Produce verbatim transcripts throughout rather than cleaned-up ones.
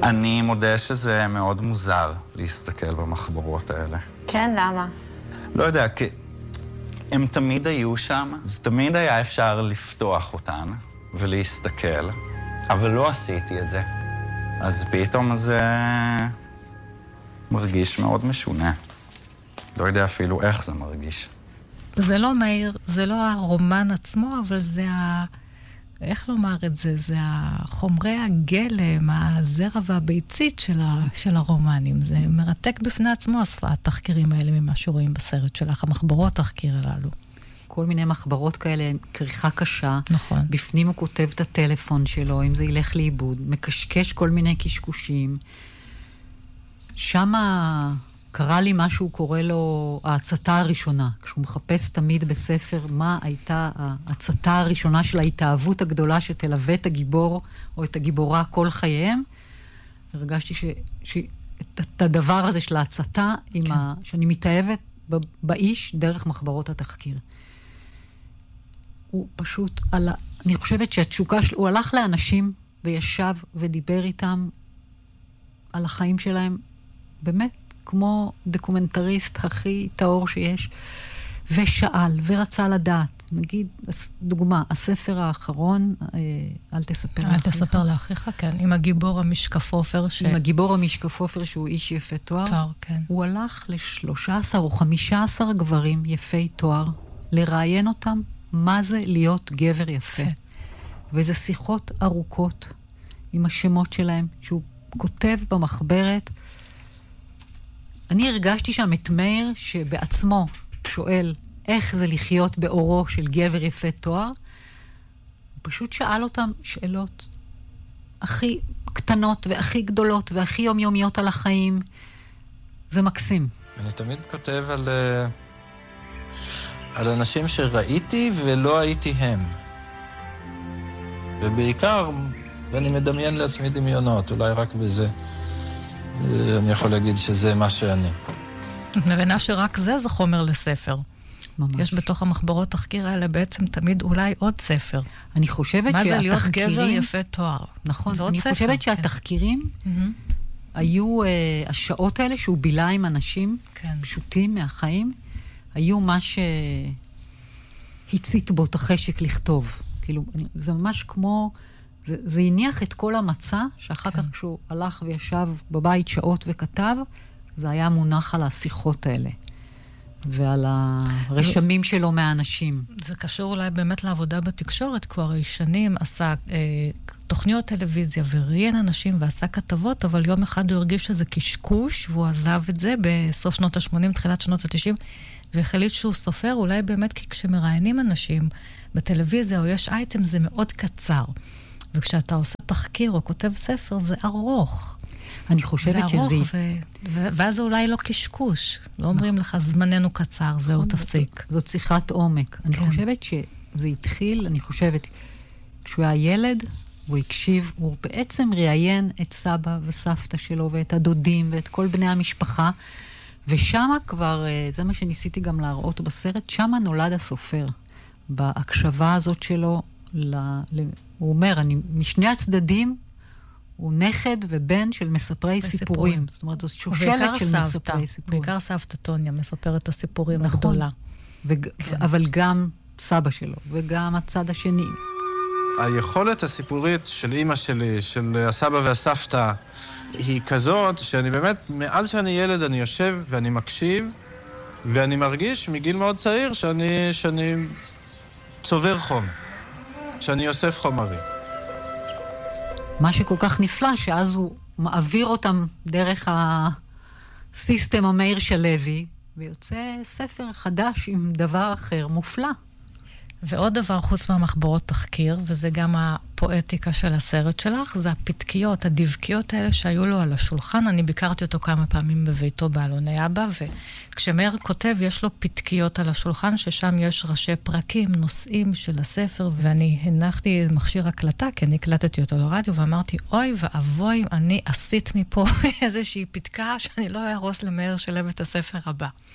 אני מודה שזה מאוד מוזר להסתכל במחברות האלה. כן, למה? לא יודע, כי הם תמיד היו שם, אז תמיד היה אפשר לפתוח אותן ולהסתכל, אבל לא עשיתי את זה. אז פתאום זה מרגיש מאוד משונה. לא יודע אפילו איך זה מרגיש. זה לא מהיר, זה לא הרומן עצמו, אבל זה ה... איך לומר את זה? זה החומרי הגלם, הזרע והביצית של, ה... של הרומנים. זה מרתק בפני עצמו, התחקירים האלה ממה שרואים בסרט שלך, המחברות תחקיר הללו. כל מיני מחברות כאלה, כריכה קשה. נכון. בפנים הוא כותב את הטלפון שלו, אם זה ילך לאיבוד, מקשקש כל מיני קשקושים. שמה קרה לי מה שהוא קורא לו ההצתה הראשונה. כשהוא מחפש תמיד בספר מה הייתה ההצתה הראשונה של ההתאהבות הגדולה שתלווה את הגיבור או את הגיבורה כל חייהם. הרגשתי ש, ש, את, את הדבר הזה של ההצתה, כן. ה, שאני מתאהבת באיש דרך מחברות התחקיר. הוא פשוט, על, אני חושבת שהתשוקה שלו, הוא הלך לאנשים וישב ודיבר איתם על החיים שלהם, באמת כמו דוקומנטריסט הכי טהור שיש, ושאל ורצה לדעת. נגיד, דוגמה, הספר האחרון, אל תספר לאחיך. אל תספר לאחיך, כן, עם הגיבור המשקפופר. ש... עם הגיבור המשקפופר שהוא איש יפה תואר. תואר, כן. הוא הלך ל-שלושה עשר או חמישה עשר גברים יפי תואר, לראיין אותם מה זה להיות גבר יפה. כן. וזה שיחות ארוכות עם השמות שלהם, שהוא כותב במחברת. אני הרגשתי שם את מאיר שבעצמו שואל איך זה לחיות באורו של גבר יפה תואר. הוא פשוט שאל אותם שאלות הכי קטנות והכי גדולות והכי יומיומיות על החיים. זה מקסים. אני תמיד כותב על, על אנשים שראיתי ולא הייתי הם. ובעיקר, ואני מדמיין לעצמי דמיונות, אולי רק בזה. אני יכול להגיד שזה מה שאני. את מבינה שרק זה זה חומר לספר. ממש. יש בתוך המחברות תחקיר האלה בעצם תמיד אולי עוד ספר. אני חושבת מה שהתחקירים... מה זה להיות גבר יפה תואר? נכון. אני ספר, חושבת כן. שהתחקירים mm-hmm. היו, uh, השעות האלה שהוא בילה עם אנשים כן. פשוטים מהחיים, היו מה שהצית בו את החשק לכתוב. כאילו, זה ממש כמו... זה, זה הניח את כל המצע, שאחר כן. כך כשהוא הלך וישב בבית שעות וכתב, זה היה מונח על השיחות האלה. ועל הרשמים זה, שלו מהאנשים. זה קשור אולי באמת לעבודה בתקשורת, כבר הרי שנים עשה אה, תוכניות טלוויזיה וראיין אנשים ועשה כתבות, אבל יום אחד הוא הרגיש שזה קשקוש, והוא עזב את זה בסוף שנות ה-שמונים, תחילת שנות ה-תשעים, והחליט שהוא סופר, אולי באמת כי כשמראיינים אנשים בטלוויזיה או יש אייטם, זה מאוד קצר. וכשאתה עושה תחקיר או כותב ספר, זה ארוך. אני חושבת שזה... זה ארוך, ו... ו... ואז זה אולי לא קשקוש. לא אומרים לך, זמננו קצר, זהו, תפסיק. זאת שיחת עומק. אני חושבת שזה התחיל, אני חושבת, כשהוא היה ילד, הוא הקשיב, הוא בעצם ראיין את סבא וסבתא שלו, ואת הדודים, ואת כל בני המשפחה, ושם כבר, זה מה שניסיתי גם להראות בסרט, שם נולד הסופר. בהקשבה הזאת שלו, ל... הוא אומר, אני, משני הצדדים, הוא נכד ובן של מספרי סיפורים. סיפורים. זאת אומרת, זו שושלת של סבתא, מספרי סיפורים. בעיקר סבתא טוניה מספרת את הסיפורים נכון. הגדולה. וג... כן. אבל גם סבא שלו, וגם הצד השני. היכולת הסיפורית של אמא שלי, של הסבא והסבתא, היא כזאת שאני באמת, מאז שאני ילד אני יושב ואני מקשיב, ואני מרגיש מגיל מאוד צעיר שאני, שאני צובר חום. שאני אוסף חומרים. מה שכל כך נפלא, שאז הוא מעביר אותם דרך הסיסטם המאיר שלוי, ויוצא ספר חדש עם דבר אחר, מופלא. ועוד דבר חוץ מהמחברות תחקיר, וזה גם הפואטיקה של הסרט שלך, זה הפתקיות, הדבקיות האלה שהיו לו על השולחן. אני ביקרתי אותו כמה פעמים בביתו באלוני אבא, וכשמאיר כותב, יש לו פתקיות על השולחן, ששם יש ראשי פרקים, נושאים של הספר, ואני הנחתי מכשיר הקלטה, כי אני הקלטתי אותו לרדיו, ואמרתי, אוי ואבוי, אני עשית מפה איזושהי פתקה, שאני לא ארוס למאיר שלו את הספר הבא.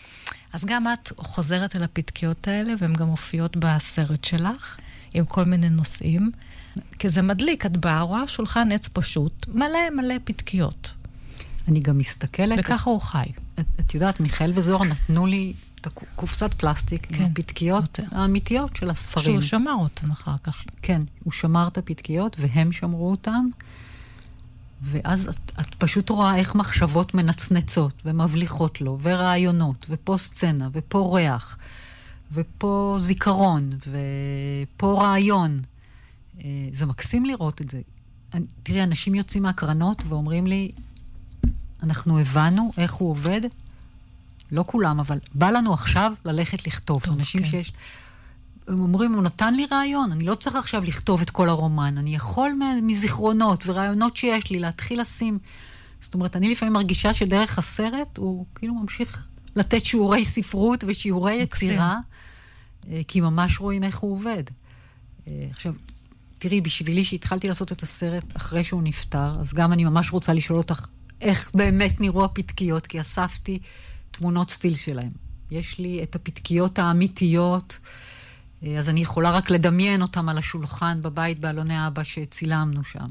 אז גם את חוזרת אל הפתקיות האלה, והן גם מופיעות בסרט שלך, עם כל מיני נושאים. כי זה מדליק, את באה, רואה שולחן עץ פשוט, מלא מלא פתקיות. אני גם מסתכלת... וככה הוא חי. את, את יודעת, מיכאל וזוהר נתנו לי את קופסת פלסטיק, כן, עם הפתקיות יותר. האמיתיות של הספרים. שהוא שמר אותן אחר כך. כן, הוא שמר את הפתקיות, והם שמרו אותן, ואז את, את פשוט רואה איך מחשבות מנצנצות, ומבליחות לו, ורעיונות, ופה סצנה, ופה ריח, ופה זיכרון, ופה רעיון. זה מקסים לראות את זה. תראי, אנשים יוצאים מהקרנות ואומרים לי, אנחנו הבנו איך הוא עובד, לא כולם, אבל בא לנו עכשיו ללכת לכתוב. טוב, אנשים כן. שיש... הם אומרים, הוא נתן לי רעיון, אני לא צריך עכשיו לכתוב את כל הרומן, אני יכול מזיכרונות ורעיונות שיש לי להתחיל לשים. זאת אומרת, אני לפעמים מרגישה שדרך הסרט הוא כאילו ממשיך לתת שיעורי ספרות ושיעורי יצירה, כי ממש רואים איך הוא עובד. עכשיו, תראי, בשבילי שהתחלתי לעשות את הסרט אחרי שהוא נפטר, אז גם אני ממש רוצה לשאול אותך איך באמת נראו הפתקיות, כי אספתי תמונות סטיל שלהם. יש לי את הפתקיות האמיתיות, אז אני יכולה רק לדמיין אותם על השולחן בבית באלוני אבא שצילמנו שם.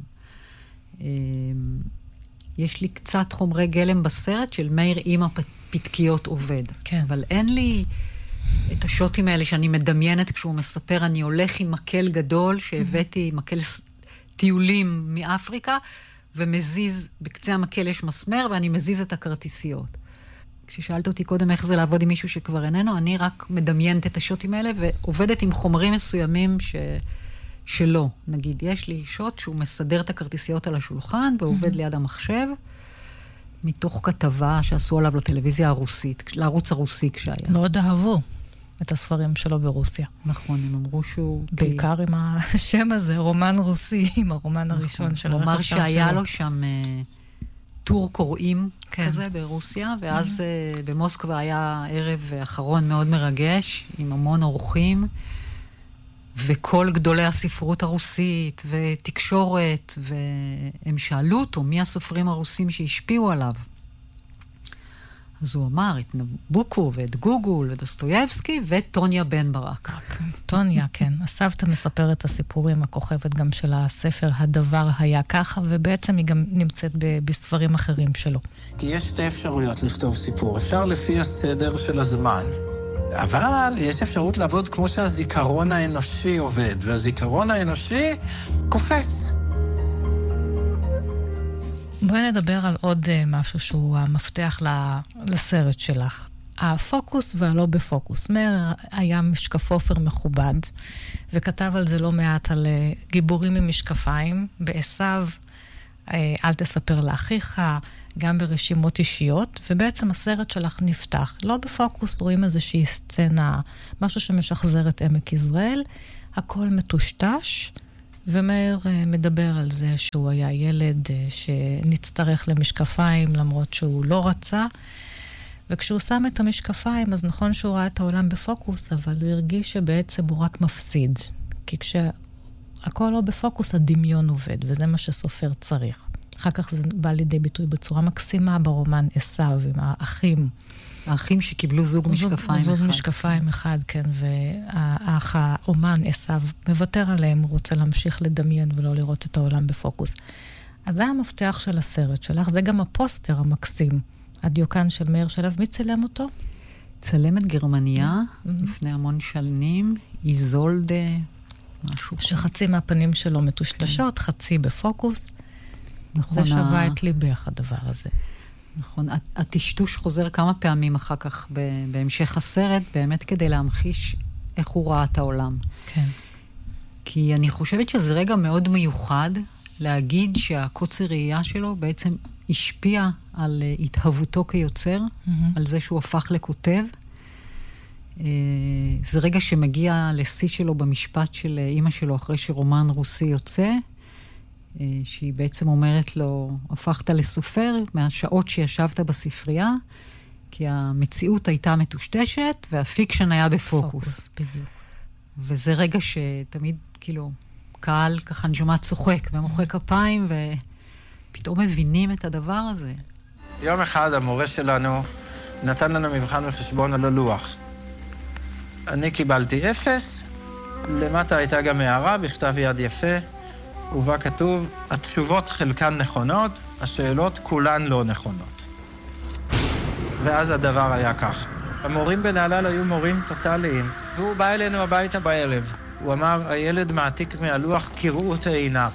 יש לי קצת חומרי גלם בסרט של מאיר עם הפתקיות עובד. כן. אבל אין לי את השוטים האלה שאני מדמיינת כשהוא מספר, אני הולך עם מקל גדול שהבאתי, מקל טיולים מאפריקה, ומזיז, בקצה המקל יש מסמר, ואני מזיז את הכרטיסיות. כששאלת אותי קודם איך זה לעבוד עם מישהו שכבר איננו, אני רק מדמיינת את השוטים האלה, ועובדת עם חומרים מסוימים ש... שלא. נגיד, יש לי שוט שהוא מסדר את הכרטיסיות על השולחן, ועובד ליד המחשב, מתוך כתבה שעשו עליו לטלוויזיה הרוסית, לערוץ הרוסי כשהיה. מאוד אהבו את הספרים שלו ברוסיה. נכון, הם אמרו שהוא... בעיקר עם השם הזה, רומן רוסי, עם הרומן הראשון שלו. הוא אמר שהיה לו שם טור קוראים כזה ברוסיה, ואז במוסקבה היה ערב אחרון מאוד מרגש, עם המון אורחים, וכל גדולי הספרות הרוסית, ותקשורת, והם שאלו אותו מי הסופרים הרוסים שהשפיעו עליו. אז הוא אמר את נבוקו, ואת גוגול, ודוסטויבסקי, וטוניה בן ברק. טוניה, כן. הסבתא מספרת את הסיפורים, הכוכבת גם של הספר, הדבר היה ככה, ובעצם היא גם נמצאת בספרים אחרים שלו. כי יש שתי אפשרויות לכתוב סיפור. אפשר לפי הסדר של הזמן. אבל יש אפשרות לעבוד כמו שהזיכרון האנושי עובד, והזיכרון האנושי קופץ. בואי נדבר על עוד משהו שהוא המפתח לסרט שלך. הפוקוס והלא בפוקוס. מאיר היה משקף אופר מכובד, וכתב על זה לא מעט על גיבורים עם משקפיים, בעשיו, אל תספר לאחיך, גם ברשימות אישיות, ובעצם הסרט שלך נפתח. לא בפוקוס, רואים איזושהי סצנה, משהו שמשחזר את עמק יזרעאל, הכל מטושטש, ומאיר מדבר על זה שהוא היה ילד שנצטרך למשקפיים, למרות שהוא לא רצה, וכשהוא שם את המשקפיים, אז נכון שהוא ראה את העולם בפוקוס, אבל הוא הרגיש שבעצם הוא רק מפסיד. כי כשהכל לא בפוקוס, הדמיון עובד, וזה מה שסופר צריך. אחר כך זה בא לידי ביטוי בצורה מקסימה ברומן עשיו עם האחים. האחים שקיבלו זוג משקפיים זוג אחד. זוג משקפיים אחד, כן, והאח האומן עשיו מוותר עליהם, הוא רוצה להמשיך לדמיין ולא לראות את העולם בפוקוס. אז זה המפתח של הסרט שלך, זה גם הפוסטר המקסים, הדיוקן של מאיר שלו. מי צלם אותו? צלמת גרמניה, לפני המון שנים, איזולדה, משהו. שחצי מהפנים שלו מטושטשות, חצי בפוקוס. זה שווה את ליבך הדבר הזה. נכון, הטשטוש חוזר כמה פעמים אחר כך בהמשך הסרט, באמת כדי להמחיש איך הוא ראה את העולם. כן. כי אני חושבת שזה רגע מאוד מיוחד להגיד שהקוצר ראייה שלו בעצם השפיע על התהוותו כיוצר, mm-hmm. על זה שהוא הפך לכותב. זה רגע שמגיע לשיא שלו במשפט של אמא שלו אחרי שרומן רוסי יוצא, שהיא בעצם אומרת לו, הפכת לסופר מהשעות שישבת בספרייה, כי המציאות הייתה מטושטשת, והפיקשן היה בפוקוס. פוקוס, בדיוק. וזה רגע שתמיד, כאילו, קהל ככה נשמע צוחק ומוחא כפיים, ופתאום מבינים את הדבר הזה. יום אחד המורה שלנו נתן לנו מבחן בחשבון על הלוח. אני קיבלתי אפס, למטה הייתה גם הערה בכתב יד יפה, ובה כתוב, התשובות חלקן נכונות, השאלות כולן לא נכונות. ואז הדבר היה כך. המורים בנהלל היו מורים טוטליים, והוא בא אלינו הביתה בערב. הוא אמר, הילד מעתיק מהלוח, קראו את עיניו.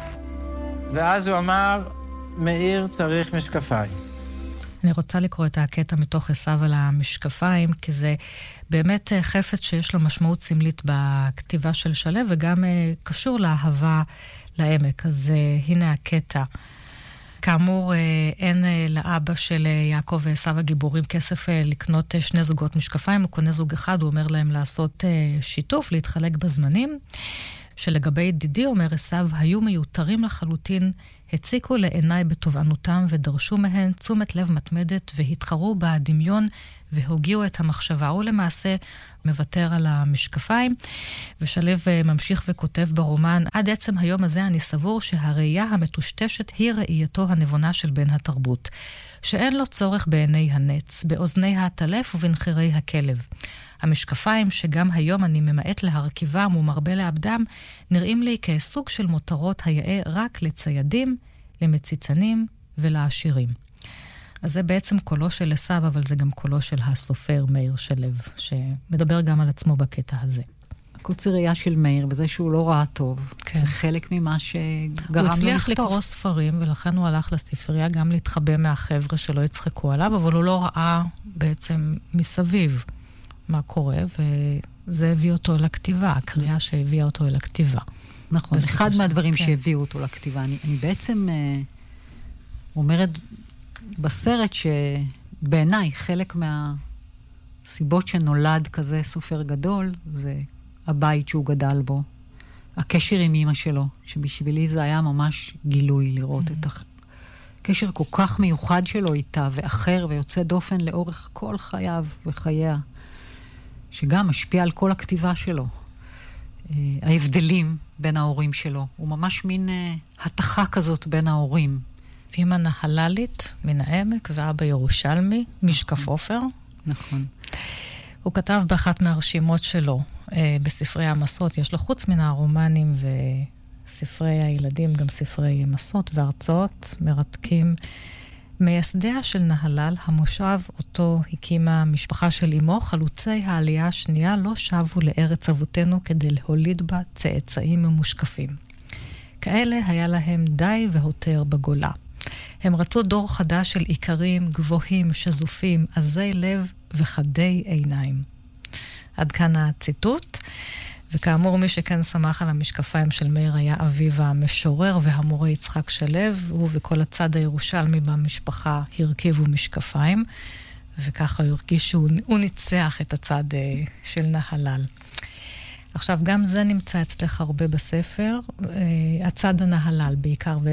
ואז הוא אמר, מאיר צריך משקפיים. אני רוצה לקרוא את הקטע מתוך עשיו על המשקפיים, כי זה באמת חפץ שיש לו משמעות סמלית בכתיבה של שלו, וגם קשור לאהבה לעמק. אז הנה הקטע. כאמור, אין לאבא של יעקב ועשיו הגיבורים כסף לקנות שני זוגות משקפיים, הוא קונה זוג אחד, הוא אומר להם לעשות שיתוף, להתחלק בזמנים, שלגבי דידי, אומר עשיו, היו מיותרים לחלוטין, הציקו לעיניי בתובענותם ודרשו מהן תשומת לב מתמדת והתחרו בדמיון והוגיעו את המחשבה. הוא למעשה מוותר על המשקפיים, ושלו ממשיך וכותב ברומן, עד עצם היום הזה אני סבור שהראייה המטושטשת היא ראייתו הנבונה של בן התרבות, שאין לו צורך בעיני הנץ, באוזני הטלף ובנחירי הכלב. המשקפיים שגם היום אני ממעט להרכיבם ומרבה לאבדם, נראים לי כסוג של מותרות היאה רק לציידים, למציצנים ולעשירים. אז זה בעצם קולו של עשיו, אבל זה גם קולו של הסופר מאיר שלו, שמדבר גם על עצמו בקטע הזה. קוצר ראייה של מאיר, וזה שהוא לא ראה טוב, כן. זה חלק ממה שגרם לו לכתוב. הוא הצליח לקרוא ספרים, ולכן הוא הלך לספרייה גם להתחבא מהחבר'ה שלא יצחקו עליו, אבל הוא לא ראה בעצם מסביב מה קורה, וזה הביא אותו לכתיבה, הקריאה שהביאה אותו לכתיבה. נכון, אחד מהדברים כן. שהביאו אותו לכתיבה. אני, אני בעצם אה, אומרת בסרט שבעיניי חלק מהסיבות שנולד כזה סופר גדול, זה הבית שהוא גדל בו, הקשר עם אמא שלו, שבשבילי זה היה ממש גילוי לראות mm-hmm. את הקשר כל כך מיוחד שלו איתה, ואחר ויוצא דופן לאורך כל חייו וחייה, שגם משפיע על כל הכתיבה שלו. Uh, ההבדלים בין ההורים שלו, הוא ממש מין uh, התחה כזאת בין ההורים. אמא נהללית מן העמק ואבא ירושלמי, משקף עופר. נכון. הוא כתב באחת מהרשימות שלו, uh, בספרי המסות, יש לו חוץ מן הרומנים וספרי הילדים, גם ספרי מסות והרצאות מרתקים. מייסדיה של נהלל, המושב אותו הקימה משפחה של אמו, חלוצי העלייה השנייה לא שבו לארץ אבותינו כדי להוליד בה צאצאים ממושקפים. כאלה היה להם די והותר בגולה. הם רצו דור חדש של עיקרים, גבוהים, שזופים, עזי לב וחדי עיניים. עד כאן הציטוט. וכאמור, מי שכן שמח על המשקפיים של מאיר היה אביו המשורר והמורה יצחק שלו, הוא וכל הצד הירושלמי במשפחה הרכיבו משקפיים, וככה הוא הרגיש שהוא ניצח את הצד של נהלל. עכשיו, גם זה נמצא אצלך הרבה בספר, הצד הנהלל בעיקר,